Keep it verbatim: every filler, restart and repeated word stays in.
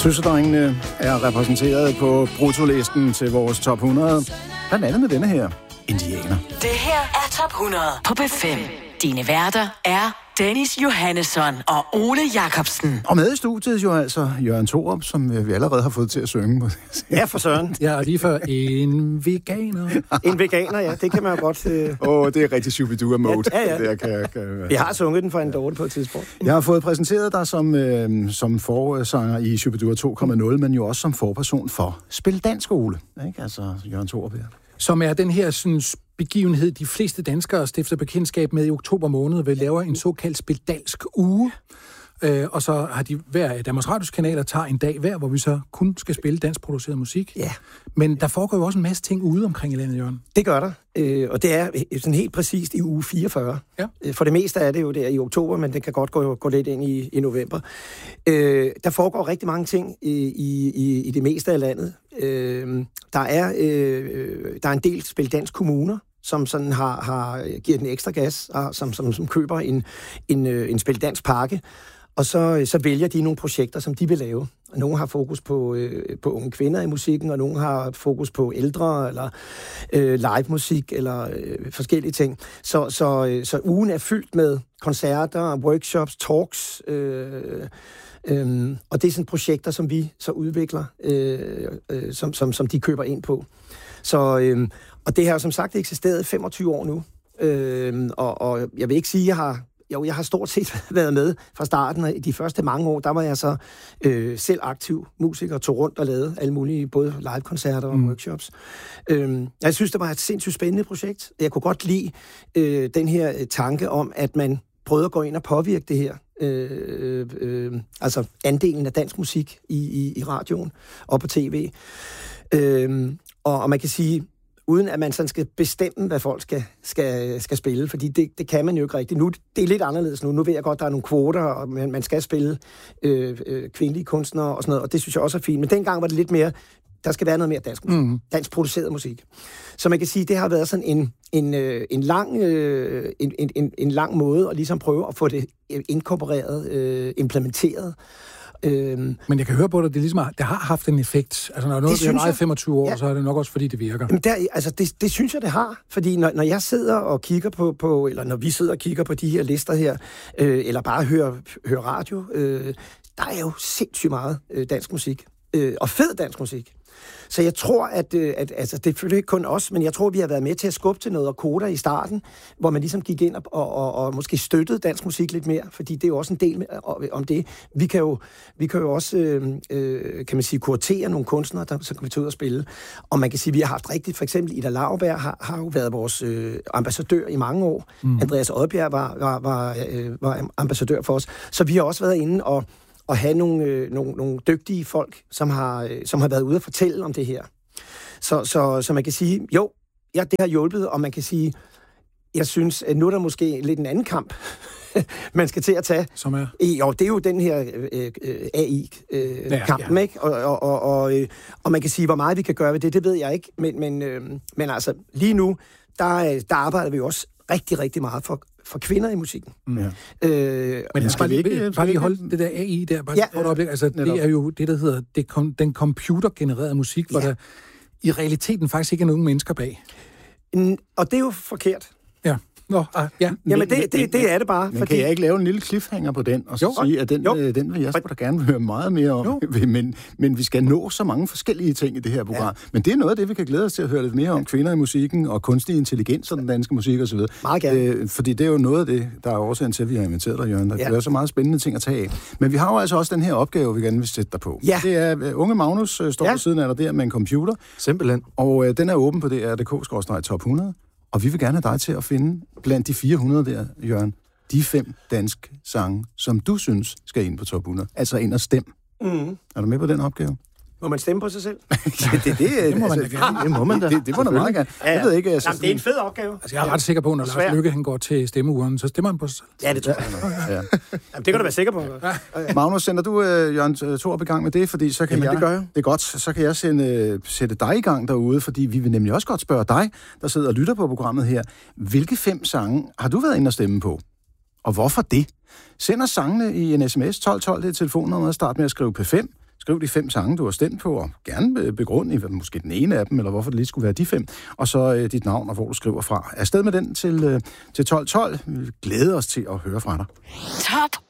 Søsterdrengene er repræsenteret på bruttolisten til vores top hundrede. Blandt andet med denne her, Indianer. Det her er top hundrede på B fem. Dine værter er Dennis Johannesson og Ole Jacobsen. Og med i studiet jo altså Jørgen Thorup, som vi allerede har fået til at synge. Ja, for søren. Ja, lige før en veganer. En veganer, ja, det kan man jo godt... Åh, øh... oh, det er rigtig Shubidua-mode. Ja, ja. Det der kan, kan... Vi har sunget den for en dårlig på et tidspunkt. Jeg har fået præsenteret dig som, øh, som forsanger i Shubidua to komma nul, men jo også som forperson for Spil Dansk Ole. Ikke? Altså Jørgen Thorup her. Som er den her sådan, begivenhed, de fleste danskere stifter bekendtskab med i oktober måned, ved laver en såkaldt Spil Dansk uge. Øh, og så har de hver af Danmarks Radios kanaler tager en dag hver, hvor vi så kun skal spille danskproduceret musik. Ja. Men der foregår jo også en masse ting ude omkring i landet, Jørgen. Det gør der, øh, og det er sådan helt præcist i uge fireogfyrre. Ja. For det meste er det jo der i oktober, men det kan godt gå, gå lidt ind i, i november. Øh, der foregår rigtig mange ting i, i, i det meste af landet. Øh, der, er, øh, der er en del Spil Dansk kommuner, som sådan har, har giver den ekstra gas, og som, som, som køber en, en, en Spil Dansk pakke. Og så, så vælger de nogle projekter, som de vil lave. Nogle har fokus på, øh, på unge kvinder i musikken, og nogle har fokus på ældre, eller øh, live-musik, eller øh, forskellige ting. Så, så, øh, så ugen er fyldt med koncerter, workshops, talks, øh, øh, og det er sådan projekter, som vi så udvikler, øh, øh, som, som, som de køber ind på. Så, øh, og det har som sagt eksisteret i femogtyve år nu. Øh, og, og jeg vil ikke sige, at jeg har... Jo, jeg har stort set været med fra starten, og i de første mange år, der var jeg så øh, selv aktiv musiker, tog rundt og lavede alle mulige, både live-koncerter og mm. workshops. Øhm, jeg synes, det var et sindssygt spændende projekt. Jeg kunne godt lide øh, den her tanke om, at man prøvede at gå ind og påvirke det her. Øh, øh, altså andelen af dansk musik i, i, i radioen og på tv. Øh, og, og man kan sige... uden at man sådan skal bestemme, hvad folk skal, skal, skal spille, fordi det, det kan man jo ikke rigtigt. Nu, det er lidt anderledes nu. Nu ved jeg godt, der er nogle kvoter, og man, man skal spille øh, øh, kvindelige kunstnere og sådan noget, og det synes jeg også er fint. Men dengang var det lidt mere, der skal være noget mere dansk musik. Mm. Dansk produceret musik. Så man kan sige, det har været sådan en, en, øh, en, lang, øh, en, en, en lang måde at ligesom prøve at få det inkorporeret, øh, implementeret. Øhm, Men jeg kan høre på dig, det, ligesom har, det har haft en effekt. Altså når noget er femogtyve år, ja. Så er det nok også, fordi det virker. Jamen der, altså det, det synes jeg, det har. Fordi når, når jeg sidder og kigger på, på, eller når vi sidder og kigger på de her lister her, øh, eller bare hører, hører radio, øh, der er jo sindssygt meget øh, dansk musik. Øh, og fed dansk musik. Så jeg tror, at, at altså, det følger ikke kun os, men jeg tror, vi har været med til at skubbe til noget af koder i starten, hvor man ligesom gik ind og, og, og, og måske støttede dansk musik lidt mere, fordi det er jo også en del med, om det. Vi kan jo, vi kan jo også, øh, kan man sige, kuratere nogle kunstnere, der så kan vi tage ud og spille. Og man kan sige, at vi har haft rigtigt, for eksempel Ida Lauberg har, har jo været vores øh, ambassadør i mange år. Mm. Andreas Oddbjerg var, var, var, øh, var ambassadør for os. Så vi har også været inde og og have nogle, øh, nogle, nogle dygtige folk, som har, øh, som har været ude og fortælle om det her. Så, så, så man kan sige, jo, ja, det har hjulpet, og man kan sige, jeg synes, at nu er der måske lidt en anden kamp, man skal til at tage. Som er? Jo, det er jo den her øh, øh, A I-kampen, øh, ja, ja. Ikke? Og, og, og, og, øh, og man kan sige, hvor meget vi kan gøre ved det, det ved jeg ikke. Men, men, øh, men altså, lige nu, der, der arbejder vi også rigtig, rigtig meget for for kvinder i musikken. Mm. Ja. Øh, Men skal vi ikke bare lige holde det der A I der, bare ja, et øjeblik. Altså, det er jo det, der hedder det kom, den computergenererede musik, hvor ja. Der i realiteten faktisk ikke er nogen mennesker bag. Og det er jo forkert. Ja. Nå, ah, ja. Jamen, det, det, det er det bare. Men fordi... kan jeg ikke lave en lille cliffhanger på den, og så jo. Sige, at den, øh, den vil jeg sgu da gerne høre meget mere om. men, men vi skal nå så mange forskellige ting i det her program. Ja. Men det er noget af det, vi kan glæde os til at høre lidt mere om. Ja. Kvinder i musikken og kunstig intelligens og den danske musik osv. Meget gerne. Øh, fordi det er jo noget af det, der er årsagen til, at vi har inviteret dig, Jørgen. Der ja. Er så meget spændende ting at tage af. Men vi har jo altså også den her opgave, vi gerne vil sætte dig på. Ja. Det er, uh, unge Magnus uh, står ja. På siden af dig der med en computer. Simpelthen. Og uh, den er åben på D R punktum d k skråstreg top hundrede. Og vi vil gerne have dig til at finde blandt de fire hundrede der, Jørgen, de fem danske sange, som du synes skal ind på top hundrede. Altså ind og stem. Mm. Er du med på den opgave? Må man stemme på sig selv? ja, det, det, det, må man altså, gerne. Det må man da. Det, det må man meget gerne. Ja, ja. Jeg ved ikke, altså, jamen, det er en fed opgave. Altså, jeg er ret sikker på, når Lars Løkke han går til stemmeuren, så stemmer han på sig selv. Ja, det tror jeg. Ja. Jamen, det kan du være sikker på. Ja. Magnus, sender du uh, Jørgen Thorup i gang med det? Fordi så kan jamen, jeg, det gør jeg. Det er godt, så kan jeg sende, uh, sætte dig i gang derude, fordi vi vil nemlig også godt spørge dig, der sidder og lytter på programmet her. Hvilke fem sange har du været inde og stemme på? Og hvorfor det? Send os sangene i en sms tolv tolv, det er telefonnummeret, start med at skrive P fem. Skriv de fem sange, du har stemt på, og gerne begrund i måske den ene af dem, eller hvorfor det lige skulle være de fem, og så øh, dit navn og hvor du skriver fra. Afsted med den til, øh, til tolv tolv. Vi glæder os til at høre fra dig. Top